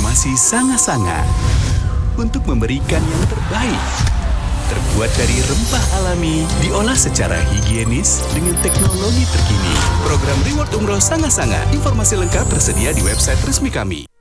informasi Sanga-Sanga untuk memberikan yang terbaik. Terbuat dari rempah alami, diolah secara higienis dengan teknologi terkini. Program Reward Umroh Sanga-Sanga. Informasi lengkap tersedia di website resmi kami.